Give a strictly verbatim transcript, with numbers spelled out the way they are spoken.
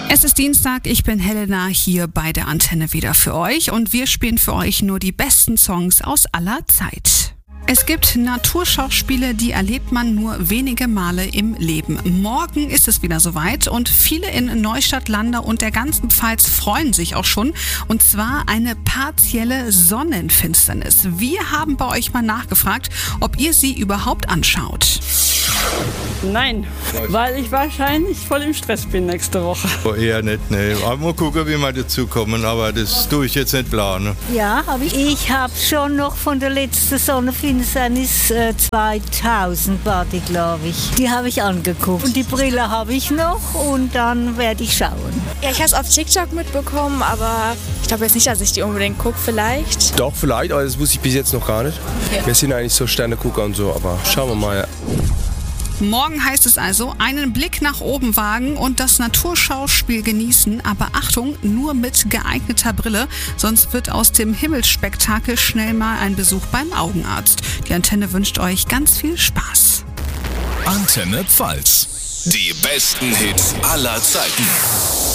Es ist Dienstag, ich bin Helena hier bei der Antenne wieder für euch und wir spielen für euch nur die besten Songs aus aller Zeit. Es gibt Naturschauspiele, die erlebt man nur wenige Male im Leben. Morgen ist es wieder soweit und viele in Neustadt, Landau und der ganzen Pfalz freuen sich auch schon. Und zwar eine partielle Sonnenfinsternis. Wir haben bei euch mal nachgefragt, ob ihr sie überhaupt anschaut. Nein, weil ich wahrscheinlich voll im Stress bin nächste Woche. Oh, eher nicht, ne. Mal gucken, wie wir dazu kommen, aber das tue ich jetzt nicht planen. Ja, habe ich. Ich habe schon noch von der letzten Sonnenfinsternis äh, zweitausend war die, glaube ich. Die habe ich angeguckt. Und die Brille habe ich noch und dann werde ich schauen. Ja, ich habe es auf TikTok mitbekommen, aber ich glaube jetzt nicht, dass ich die unbedingt gucke, vielleicht. Doch, vielleicht, aber das wusste ich bis jetzt noch gar nicht. Ja. Wir sind eigentlich so Sternegucker und so, aber schauen wir mal. Ja. Morgen heißt es also, einen Blick nach oben wagen und das Naturschauspiel genießen, aber Achtung, nur mit geeigneter Brille, sonst wird aus dem Himmelsspektakel schnell mal ein Besuch beim Augenarzt. Die Antenne wünscht euch ganz viel Spaß. Antenne Pfalz. Die besten Hits aller Zeiten.